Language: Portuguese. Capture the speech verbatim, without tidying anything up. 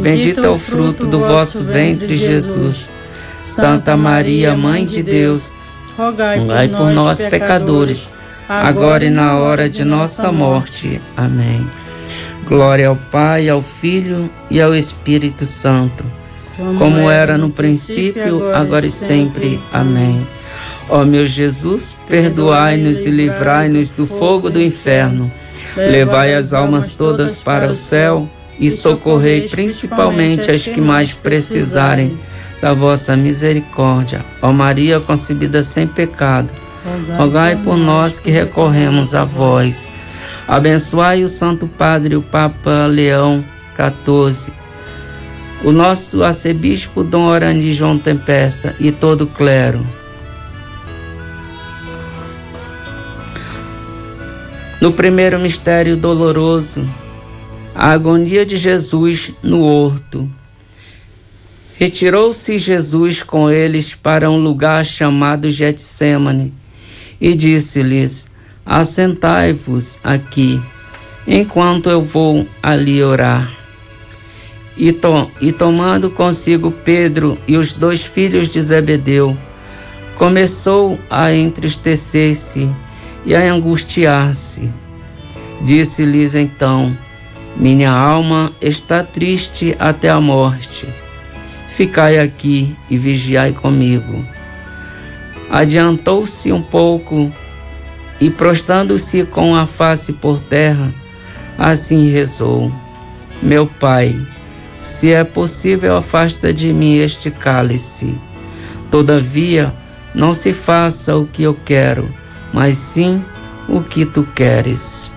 bendito é o fruto do vosso ventre, Jesus. Santa Maria, Mãe de Deus, rogai por nós, pecadores, agora e na hora de nossa morte. Amém. Glória ao Pai, ao Filho e ao Espírito Santo, como era no princípio, agora e sempre. Amém. Ó meu Jesus, perdoai-nos e livrai-nos do fogo do inferno. Levai as almas todas para o céu e socorrei principalmente as que mais precisarem da vossa misericórdia. Ó Maria concebida sem pecado, rogai por nós que recorremos a vós. Abençoai o Santo Padre, o Papa Leão quatorze, o nosso arcebispo Dom Orani João Tempesta e todo o clero. No primeiro mistério doloroso, a agonia de Jesus no horto. Retirou-se Jesus com eles para um lugar chamado Getsêmani e disse-lhes: assentai-vos aqui, enquanto eu vou ali orar. E, to e tomando consigo Pedro e os dois filhos de Zebedeu, começou a entristecer-se e a angustiar-se. Disse-lhes então: minha alma está triste até a morte. Ficai aqui e vigiai comigo. Adiantou-se um pouco e, prostrando-se com a face por terra, assim rezou: meu Pai, se é possível, afasta de mim este cálice. Todavia, não se faça o que eu quero, mas sim o que tu queres.